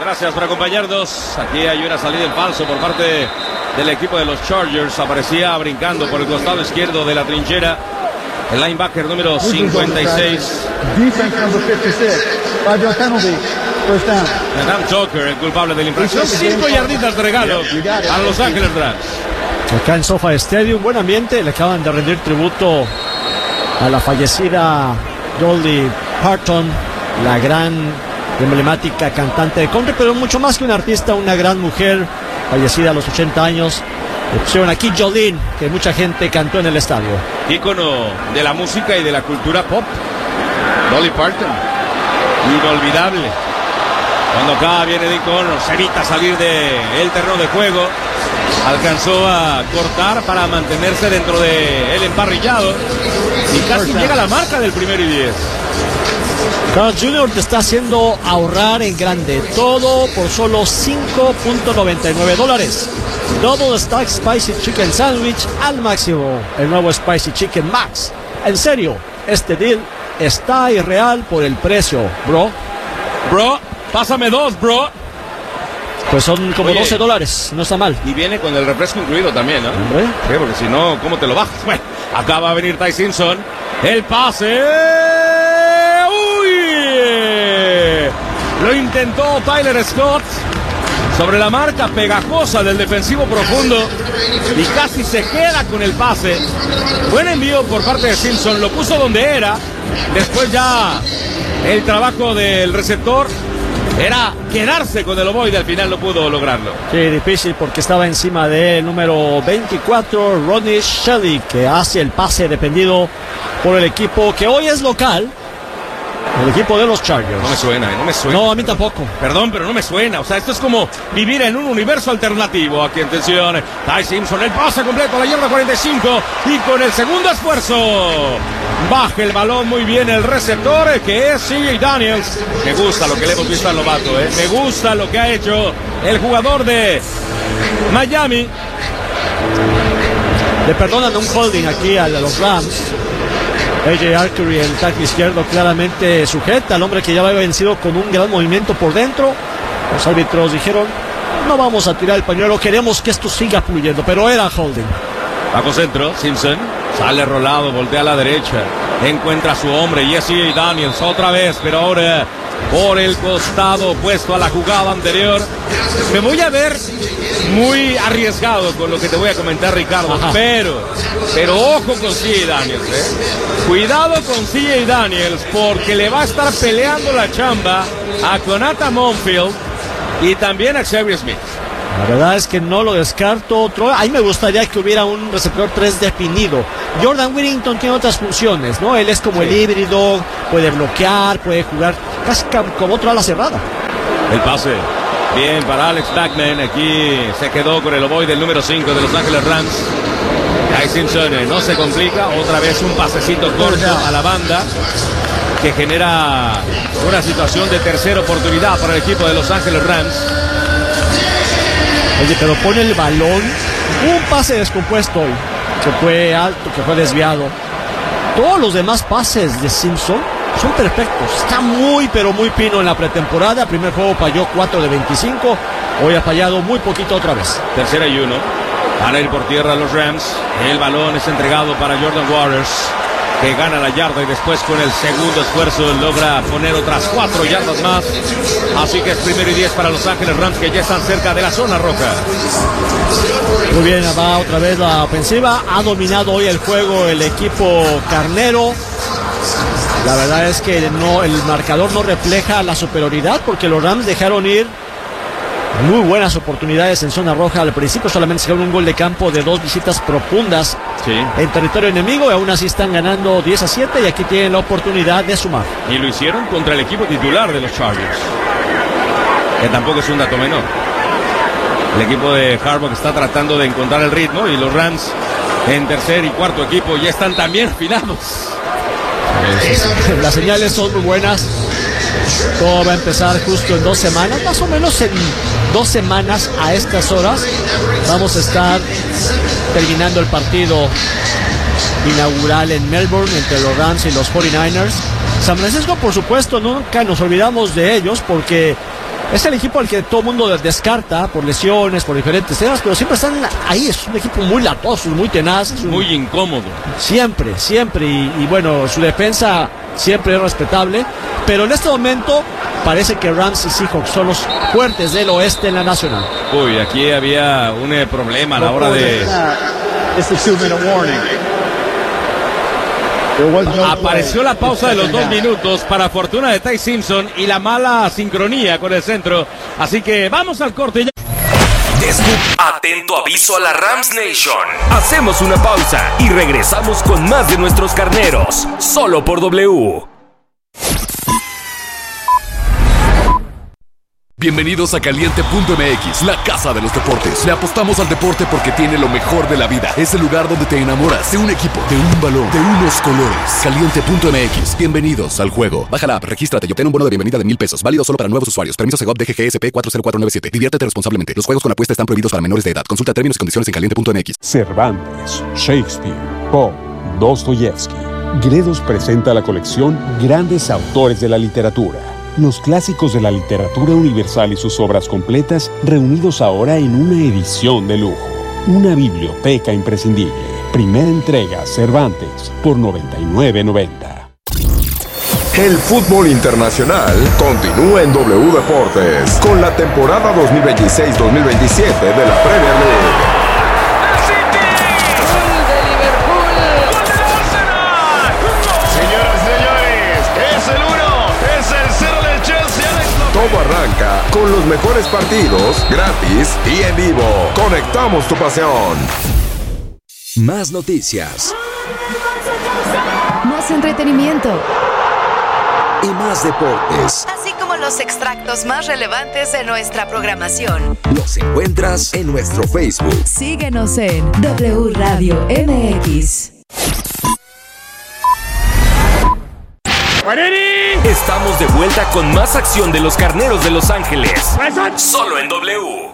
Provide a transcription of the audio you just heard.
Gracias por acompañarnos. Aquí hay una salida en falso por parte del equipo de los Chargers. Aparecía brincando por el costado izquierdo de la trinchera el linebacker número 56. Adam Tucker, el culpable de la infracción. 5 yarditas de regalo a Los Ángeles Rams. Acá en SoFi Stadium, buen ambiente. Le acaban de rendir tributo a la fallecida Dolly Parton, la gran emblemática cantante de country, pero mucho más que una artista, una gran mujer, fallecida a los 80 años. Le pusieron aquí Jolene, que mucha gente cantó en el estadio. Ícono de la música y de la cultura pop. Dolly Parton, inolvidable. Cuando acá viene Dean Connors, evita salir del terreno de juego. Alcanzó a cortar para mantenerse dentro del emparrillado y casi llega a la marca del 1º y 10. Carl Jr. te está haciendo ahorrar en grande, todo por solo $5.99. Double Stack Spicy Chicken Sandwich al máximo, el nuevo Spicy Chicken Max. En serio, este deal está irreal por el precio, bro. Bro, pásame 2, bro. Pues son como $12, no está mal. Y viene con el refresco incluido también, ¿no? ¿Hombre? Sí, porque si no, ¿cómo te lo bajas? Bueno, acá va a venir Ty Simpson. El pase. ¡Uy! Lo intentó Tyler Scott. Sobre la marca pegajosa del defensivo profundo. Y casi se queda con el pase. Buen envío por parte de Simpson. Lo puso donde era. Después ya el trabajo del receptor era quedarse con el ovoide, al final no pudo lograrlo. Sí, difícil porque estaba encima del número 24, Rodney Shelley, que hace el pase defendido por el equipo que hoy es local, el equipo de los Chargers. No me suena, no me suena. No, a mí tampoco. Perdón, pero no me suena. O sea, esto es como vivir en un universo alternativo. Aquí, atención, Ty Simpson, el pase completo a la yarda 45 y con el segundo esfuerzo baja el balón muy bien el receptor, que es CJ Daniels. Me gusta lo que le hemos visto al novato, me gusta lo que ha hecho el jugador de Miami. Le perdonan un holding aquí a los Rams. AJ Archery, el tackle izquierdo, claramente sujeta al hombre que ya lo había vencido con un gran movimiento por dentro. Los árbitros dijeron: no vamos a tirar el pañuelo, queremos que esto siga fluyendo, pero era holding. Bajo centro, Simpson sale rolado, voltea a la derecha, encuentra a su hombre, Jesse Daniels otra vez, pero ahora por el costado opuesto a la jugada anterior. Me voy a ver muy arriesgado con lo que te voy a comentar, Ricardo. Pero ojo con CJ Daniels, Cuidado con CJ Daniels, porque le va a estar peleando la chamba a Konata Monfield y también a Xavier Smith. La verdad es que no lo descarto. Ahí me gustaría que hubiera un receptor 3 definido. Jordan Whittington tiene otras funciones, ¿no? Él es como el híbrido, puede bloquear, puede jugar casi como otro ala cerrada. El pase, bien para Alex Blackman. Aquí se quedó con el ovoide del número 5 de Los Ángeles Rams. Ty Simpson no se complica. Otra vez un pasecito corto a la banda que genera una situación de tercera oportunidad para el equipo de Los Ángeles Rams. Oye, pero pone el balón, un pase descompuesto hoy, que fue alto, que fue desviado. Todos los demás pases de Simpson son perfectos. Está muy, pero muy fino en la pretemporada. Primer juego falló 4 de 25. Hoy ha fallado muy poquito otra vez. 3rd y 1. Van a ir por tierra los Rams. El balón es entregado para Jordan Waters, que gana la yarda y después con el segundo esfuerzo logra poner otras 4 yardas más. Así que es 1º y 10 para Los Ángeles Rams, que ya están cerca de la zona roja. Muy bien, va otra vez la ofensiva. Ha dominado hoy el juego el equipo carnero. La verdad es que el marcador no refleja la superioridad, porque los Rams dejaron ir muy buenas oportunidades en zona roja. Al principio solamente se ganó un gol de campo de 2 visitas profundas en territorio enemigo, y aún así están ganando 10-7 y aquí tienen la oportunidad de sumar. Y lo hicieron contra el equipo titular de los Chargers, que tampoco es un dato menor. El equipo de Harbaugh está tratando de encontrar el ritmo, y los Rams en tercer y cuarto equipo ya están también afinados. Las señales son muy buenas. Todo va a empezar justo en 2 semanas, más o menos en 2 semanas a estas horas. Vamos a estar terminando el partido inaugural en Melbourne entre los Rams y los 49ers. San Francisco, por supuesto, nunca nos olvidamos de ellos, porque Es el equipo al que todo el mundo descarta por lesiones, por diferentes temas, pero siempre están ahí. Es un equipo muy latoso, muy tenaz. Muy incómodo. Siempre. Y bueno, su defensa siempre es respetable. Pero en este momento parece que Rams y Seahawks son los fuertes del oeste en la nacional. Uy, aquí había un problema a la hora de... Apareció la pausa de los 2 minutos para fortuna de Ty Simpson y la mala sincronía con el centro. Así que vamos al corte ya. Atento aviso a la Rams Nation. Hacemos una pausa y regresamos con más de nuestros carneros. Solo por W. Bienvenidos a Caliente.mx, la casa de los deportes. Le apostamos al deporte porque tiene lo mejor de la vida. Es el lugar donde te enamoras de un equipo, de un balón, de unos colores. Caliente.mx, bienvenidos al juego. Baja la app, regístrate y obtén un bono de bienvenida de $1,000. Válido solo para nuevos usuarios. Permiso Segov DGGSP 40497. Diviértete responsablemente. Los juegos con apuesta están prohibidos para menores de edad. Consulta términos y condiciones en Caliente.mx. Cervantes, Shakespeare, Poe, Dostoyevsky. Gredos presenta la colección Grandes Autores de la Literatura. Los clásicos de la literatura universal y sus obras completas reunidos ahora en una edición de lujo. Una biblioteca imprescindible. Primera entrega Cervantes por $99.90. El fútbol internacional continúa en W Deportes con la temporada 2026-2027 de la Premier League. Todo arranca con los mejores partidos, gratis y en vivo. Conectamos tu pasión. Más noticias. Más entretenimiento. Y más deportes. Así como los extractos más relevantes de nuestra programación. Los encuentras en nuestro Facebook. Síguenos en W Radio MX. Estamos de vuelta con más acción de los Carneros de Los Ángeles. Solo en W.